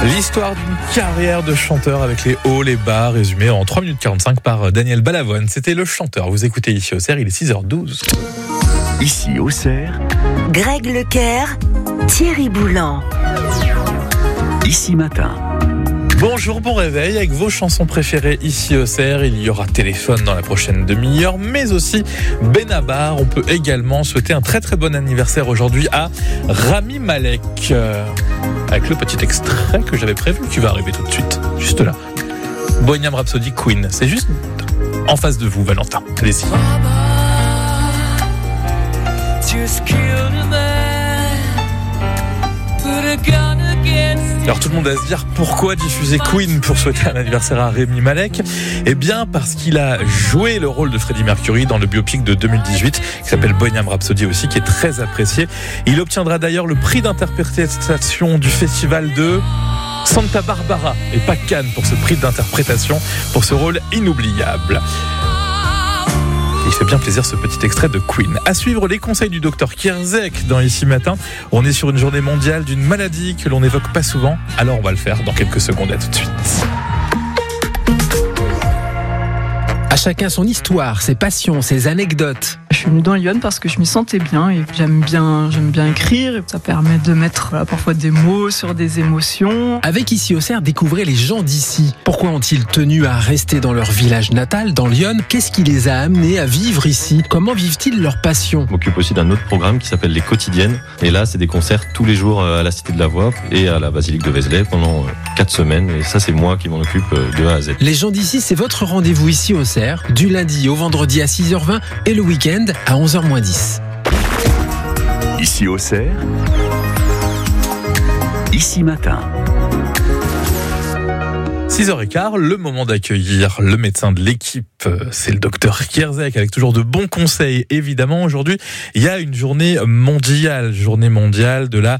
L'histoire d'une carrière de chanteur avec les hauts, les bas, résumée en 3 minutes 45 par Daniel Balavoine. C'était Le Chanteur. Vous écoutez ici Auxerre, il est 6h12. Ici Auxerre, Greg Leclerc, Thierry Boulan. Ici Matin. Bonjour, bon réveil avec vos chansons préférées ici Auxerre. Il y aura téléphone dans la prochaine demi-heure, mais aussi Benabar. On peut également souhaiter un très très bon anniversaire aujourd'hui à Rami Malek. Avec le petit extrait que j'avais prévu qui va arriver tout de suite, juste là. Bohemian Rhapsody Queen, c'est juste en face de vous, Valentin. Allez-y. Alors tout le monde va se dire pourquoi diffuser Queen pour souhaiter un anniversaire à Rami Malek ? Eh bien parce qu'il a joué le rôle de Freddie Mercury dans le biopic de 2018 qui s'appelle Bohemian Rhapsody aussi, qui est très apprécié. Il obtiendra d'ailleurs le prix d'interprétation du festival de Santa Barbara et pas Cannes pour ce prix d'interprétation pour ce rôle inoubliable. Il fait bien plaisir ce petit extrait de Queen. À suivre les conseils du docteur Kierzek dans Ici Matin. On est sur une journée mondiale d'une maladie que l'on n'évoque pas souvent. Alors on va le faire dans quelques secondes. À tout de suite. À chacun son histoire, ses passions, ses anecdotes. Je suis venue dans Lyon parce que je m'y sentais bien et j'aime bien écrire. Ça permet de mettre parfois des mots sur des émotions. Avec Ici Auxerre, découvrez les gens d'ici. Pourquoi ont-ils tenu à rester dans leur village natal, dans Lyon ? Qu'est-ce qui les a amenés à vivre ici ? Comment vivent-ils leur passion ? Je m'occupe aussi d'un autre programme qui s'appelle Les Quotidiennes. Et là, c'est des concerts tous les jours à la Cité de la Voix et à la Basilique de Vézelay pendant 4 semaines. Et ça, c'est moi qui m'en occupe de A à Z. Les gens d'ici, c'est votre rendez-vous ici Auxerre, du lundi au vendredi à 6h20 et le week-end à 11h-10. Ici Auxerre, Ici Matin. 6h15, le moment d'accueillir le médecin de l'équipe, c'est le docteur Kierzek, avec toujours de bons conseils. Évidemment, aujourd'hui, il y a une journée mondiale de la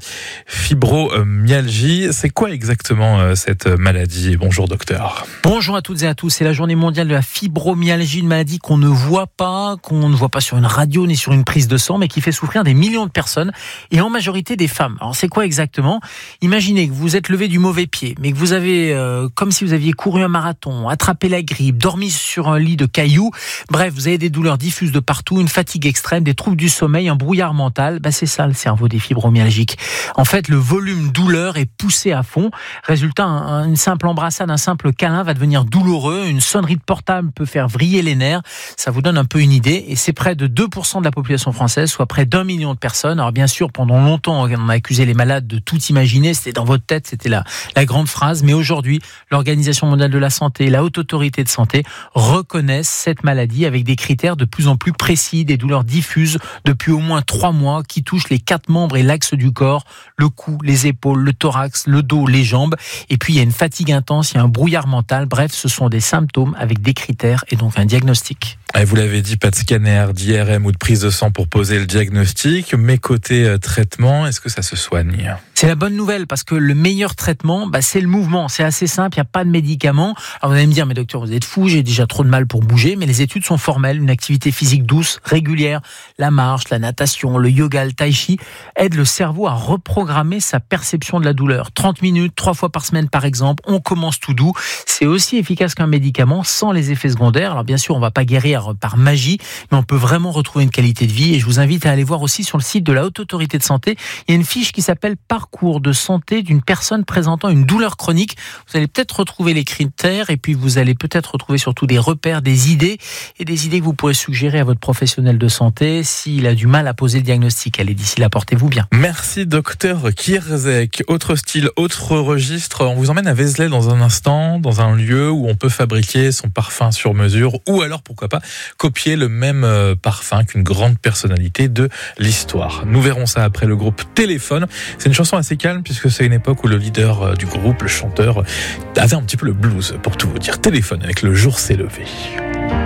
fibromyalgie. C'est quoi exactement cette maladie ? Bonjour docteur. Bonjour à toutes et à tous, c'est la journée mondiale de la fibromyalgie, une maladie qu'on ne voit pas sur une radio ni sur une prise de sang, mais qui fait souffrir des millions de personnes, et en majorité des femmes. Alors c'est quoi exactement ? Imaginez que vous êtes levé du mauvais pied, mais que vous avez, comme si vous aviez couru un marathon, attrapé la grippe, dormi sur un lit de cailloux, bref, vous avez des douleurs diffuses de partout, une fatigue extrême, des troubles du sommeil, un brouillard mental, c'est ça le cerveau des fibromyalgiques. En fait, le volume douleur est poussé à fond. Résultat, une simple embrassade, un simple câlin va devenir douloureux, une sonnerie de portable peut faire vriller les nerfs, ça vous donne un peu une idée, et c'est près de 2% de la population française, soit près d'1 million de personnes. Alors bien sûr, pendant longtemps, on a accusé les malades de tout imaginer, c'était dans votre tête, c'était la grande phrase, mais aujourd'hui, l'Organisation mondiale de la santé et la Haute Autorité de santé reconnaissent cette maladie avec des critères de plus en plus précis, des douleurs diffuses depuis au moins 3 mois qui touchent les 4 membres et l'axe du corps, le cou, les épaules, le thorax, le dos, les jambes. Et puis il y a une fatigue intense, il y a un brouillard mental. Bref, ce sont des symptômes avec des critères et donc un diagnostic. Et vous l'avez dit, pas de scanner, d'IRM ou de prise de sang pour poser le diagnostic. Mais côté traitement, est-ce que ça se soigne ? C'est la bonne nouvelle parce que le meilleur traitement, c'est le mouvement. C'est assez simple, il n'y a pas de médicaments. Alors vous allez me dire, mais docteur, vous êtes fou, j'ai déjà trop de mal pour bouger. Mais les études sont formelles. Une activité physique douce, régulière, la marche, la natation, le yoga, le tai chi, aide le cerveau à reprogrammer sa perception de la douleur. 30 minutes, 3 fois par semaine par exemple. On commence tout doux. C'est aussi efficace qu'un médicament sans les effets secondaires. Alors bien sûr, on ne va pas guérir par magie, mais on peut vraiment retrouver une qualité de vie. Et je vous invite à aller voir aussi sur le site de la Haute Autorité de Santé. Il y a une fiche qui s'appelle Parcours de santé d'une personne présentant une douleur chronique. Vous allez peut-être retrouver les critères et puis vous allez peut-être retrouver surtout des repères, des idées que vous pourrez suggérer à votre professionnel de santé s'il a du mal à poser le diagnostic. Allez, d'ici là, portez-vous bien. Merci docteur Kierzek. Autre style, autre registre. On vous emmène à Vézelay dans un instant, dans un lieu où on peut fabriquer son parfum sur mesure ou alors, pourquoi pas, copier le même parfum qu'une grande personnalité de l'histoire. Nous verrons ça après le groupe Téléphone. C'est une chanson assez calme puisque c'est une époque où le leader du groupe, le chanteur, avait un petit peu le blues pour tout vous dire. Téléphone avec Le jour s'est levé.